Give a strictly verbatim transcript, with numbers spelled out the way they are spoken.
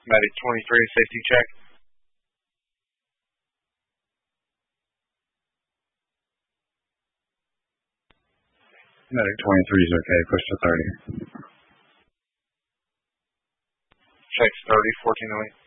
Medic twenty-three, safety check. Medic twenty-three is okay. Push to thirty. Checks thirty, fourteen oh eight.